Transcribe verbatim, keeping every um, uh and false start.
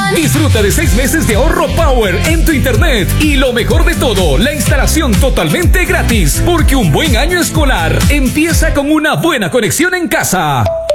Disfruta de seis meses de ahorro Power en tu internet. Y lo mejor de todo, la instalación totalmente gratis. Porque un buen año escolar empieza con una buena conexión en casa.